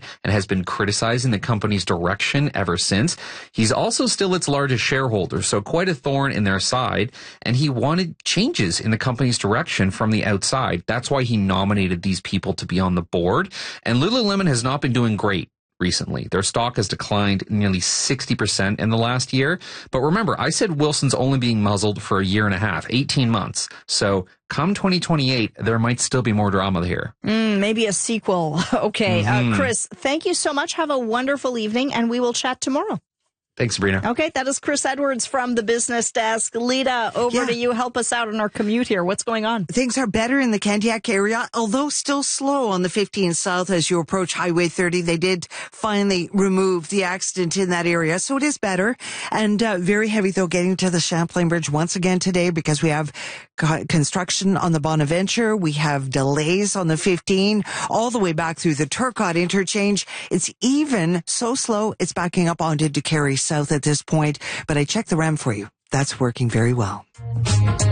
and has been criticizing the company's direction ever since. He's also still its largest shareholder, so quite a thorn in their side, and he wanted changes in the company's direction from the outside. That's why he nominated these people to be on the board, and Lululemon has not been doing great recently. Their stock has declined nearly 60% in the last year. But remember, I said Wilson's only being muzzled for a year and a half, 18 months. So come 2028, there might still be more drama here. Maybe a sequel. Okay. Chris, thank you so much. Have a wonderful evening, and we will chat tomorrow. Thanks, Sabrina. Okay, that is Chris Edwards from the Business Desk. Lita, over to you. Help us out on our commute here. What's going on? Things are better in the Candiac area, although still slow on the 15 South as you approach Highway 30. They did finally remove the accident in that area, so it is better. And very heavy, though, getting to the Champlain Bridge once again today because we have construction on the Bonaventure. We have delays on the 15 all the way back through the Turcotte interchange. It's even so slow, it's backing up onto Décarie South at this point, but I checked the RAM for you. That's working very well.